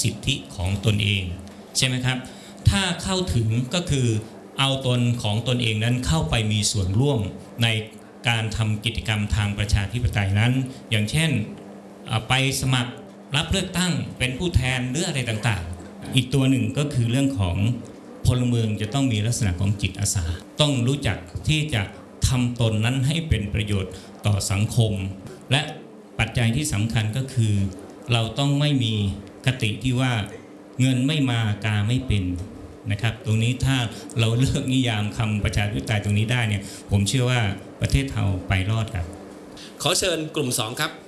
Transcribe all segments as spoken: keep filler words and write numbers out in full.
สิทธิของตนเองใช่ไหมครับถ้าเข้าถึงก็คือเอาตนของตนเองนั้นเข้าไปมีส่วนร่วมในการทำกิจกรรมทางประชาธิปไตยนั้นอย่างเช่นไปสมัครรับเลือกตั้งเป็นผู้แทนหรืออะไรต่างๆอีกตัวหนึ่งก็คือเรื่องของพลเมืองจะต้องมีลักษณะของจิตอาสาต้องรู้จักที่จะทำตนนั้นให้เป็นประโยชน์ต่อสังคมและปัจจัยที่สำคัญก็คือเราต้องไม่มีคติที่ว่าเงินไม่มากาไม่เป็นนะครับตรงนี้ถ้าเราเลิกนิยามคำประชาธิปไตยตรงนี้ได้เนี่ยผมเชื่อว่าประเทศเราไปรอดครับขอเชิญกลุ่มสองครับ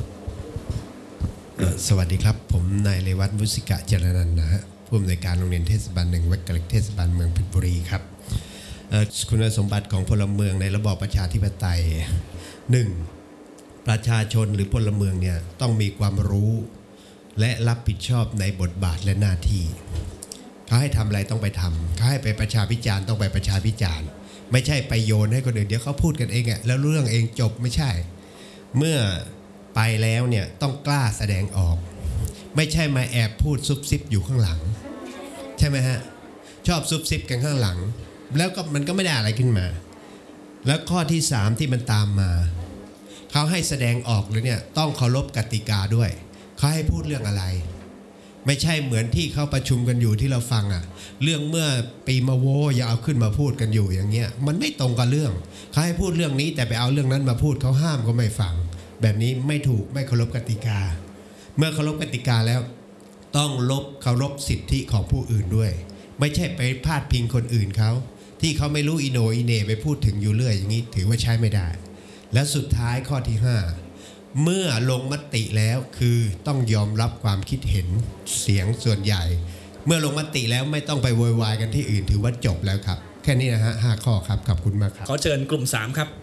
สวัสดีครับผมนายเรวัตมุสิกะเจรนันท์นะฮะผู้อำนวยการโรงเรียนเทศบาลหนึ่งวัดกะเหล็กเทศบาลเมืองเพชรบุรีครับคุณสมบัติของพลเมืองในระบอบประชาธิปไตยหนึ่งประชาชนหรือพลเมืองเนี่ยต้องมีความรู้และรับผิดชอบในบทบาทและหน้าที่เขาให้ทำอะไรต้องไปทำเขาให้ไปประชาพิจารณ์ต้องไปประชาพิจารณ์ไม่ใช่ไปโยนให้คนอื่นเดี๋ยวเขาพูดกันเองอ่ะแล้วเรื่องเองจบไม่ใช่เมื่อไปแล้วเนี่ยต้องกล้าแสดงออกไม่ใช่มาแอบพูดซุบซิบอยู่ข้างหลังใช่ไหมฮะชอบซุบซิบกันข้างหลังแล้วก็มันก็ไม่ได้อะไรขึ้นมาแล้วข้อที่สามที่มันตามมาเขาให้แสดงออกเลยเนี่ยต้องเคารพกติกาด้วยเขาให้พูดเรื่องอะไรไม่ใช่เหมือนที่เขาประชุมกันอยู่ที่เราฟังอ่ะเรื่องเมื่อปีมาโวอย่าเอาขึ้นมาพูดกันอยู่อย่างเงี้ยมันไม่ตรงกับเรื่องเขาให้พูดเรื่องนี้แต่ไปเอาเรื่องนั้นมาพูดเขาห้ามก็ไม่ฟังแบบนี้ไม่ถูกไม่เคารพกติกาเมื่อเคารพกติกาแล้วต้องลบเคารพสิทธิของผู้อื่นด้วยไม่ใช่ไปพาดพิงคนอื่นเขาที่เขาไม่รู้อีโนอีเนไปพูดถึงอยู่เรื่อยอย่างนี้ถือว่าใช้ไม่ได้และสุดท้ายข้อที่ห้าเมื่อลงมติแล้วคือต้องยอมรับความคิดเห็นเสียงส่วนใหญ่เมื่อลงมติแล้วไม่ต้องไปโวยวายกันที่อื่นถือว่าจบแล้วครับแค่นี้นะฮะห้าข้อครับขอบคุณมากครับขอเชิญกลุ่มสามครับ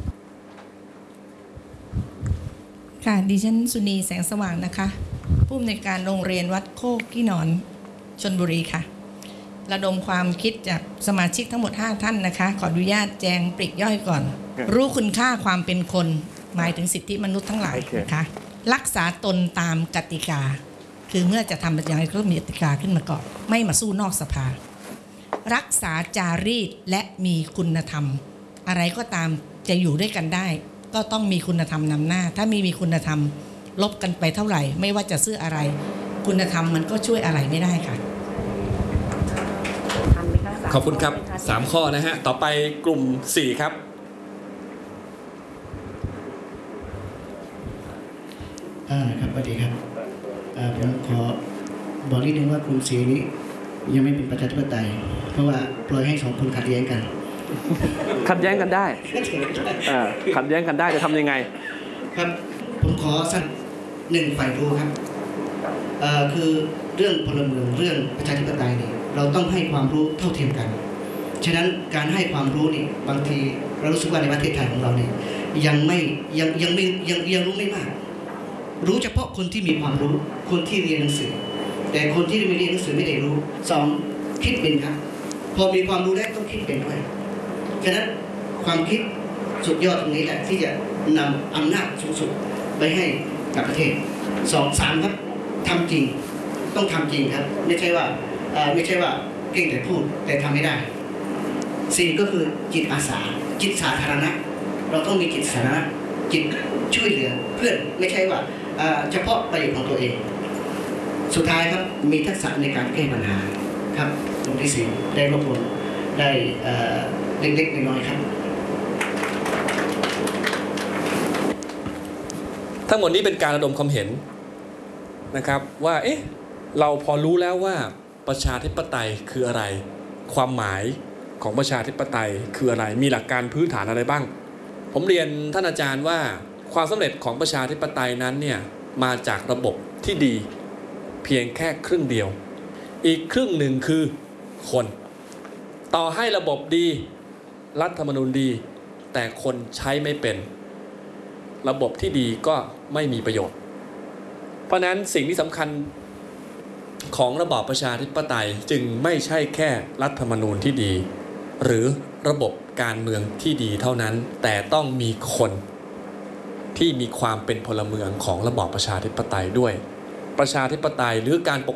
ค่ะดิฉันสุนีแสงสว่างนะคะผู้อำนวยการโรงเรียนวัดโคกขี้หนอนชลบุรีค่ะระดมความคิดจากสมาชิกทั้งหมดห้าท่านนะคะขออนุญาตแจงปลีกย่อยก่อนรู้คุณค่าความเป็นคนหมายถึงสิทธิมนุษย์ทั้งหลายนะคะรักษาตนตามกติกาคือเมื่อจะทำอย่างไรก็มีกติกาขึ้นมาก่อนไม่มาสู้นอกสภารักษาจารีตและมีคุณธรรมอะไรก็ตามจะอยู่ด้วยกันได้ก็ต้องมีคุณธรรมนำหน้าถ้ามีมีคุณธรรมลบกันไปเท่าไหร่ไม่ว่าจะซื้ออะไรคุณธรรมมันก็ช่วยอะไรไม่ได้ค่ะขอบคุณครับสามข้อนะฮะต่อไปกลุ่มสี่ครับอ่าครับสวัสดีครับอ่าผมขอบอกนิดนึงว่ากลุ่มสี่นี้ยังไม่เป็นประชาธิปไตยเพราะว่าปล่อยให้สองคนขัดแย้งกันขัดแย้งกันได้ขัดแย้งกันได้จะทำยังไงครับผมขอสั้นหนึ่งฝ่ายรู้ครับคือเรื่องพลเมืองเรื่องประชาธิปไตยนี่เราต้องให้ความรู้เท่าเทียมกันฉะนั้นการให้ความรู้นี่บางทีเรารู้สึกว่าในประเทศไทยของเรานี่ยังไม่ยังยังไม่ยังยังรู้ไม่มากรู้เฉพาะคนที่มีความรู้คนที่เรียนหนังสือแต่คนที่ไม่เรียนหนังสือไม่ได้รู้สองคิดเป็นครับพอมีความรู้แล้วต้องคิดเป็นด้วยฉะนั้นความคิดสุดยอดตรงนี้แหละที่จะนำอำนาจสูงสุดไปให้กับประเทศสองสามครับทำจริงต้องทำจริงครับไม่ใช่ว่าไม่ใช่ว่าเก่งแต่พูดแต่ทำไม่ได้สี่ก็คือจิตอาสาจิตสาธารณะเราต้องมีจิตสาธารณะจิตช่วยเหลือเพื่อนไม่ใช่ว่าเฉพาะประโยชน์ของตัวเองสุดท้ายครับมีทักษะในการแก้ปัญหาครับตรงที่สี่ได้รวบรวมได้เล็กๆน้อยๆครับทั้งหมดนี้เป็นการระดมความเห็นนะครับว่าเอ๊ะเราพอรู้แล้วว่าประชาธิปไตยคืออะไรความหมายของประชาธิปไตยคืออะไรมีหลักการพื้นฐานอะไรบ้างผมเรียนท่านอาจารย์ว่าความสำเร็จของประชาธิปไตยนั้นเนี่ยมาจากระบบที่ดีเพียงแค่ครึ่งเดียวอีกครึ่งหนึ่งคือคนต่อให้ระบบดีรัฐธรรมนูญดีแต่คนใช้ไม่เป็นระบบที่ดีก็ไม่มีประโยชน์เพราะนั้นสิ่งที่สำคัญของระบอบประชาธิปไตยจึงไม่ใช่แค่รัฐธรรมนูญที่ดีหรือระบบการเมืองที่ดีเท่านั้นแต่ต้องมีคนที่มีความเป็นพลเมืองของระบอบประชาธิปไตยด้วยประชาธิปไตยหรือการปก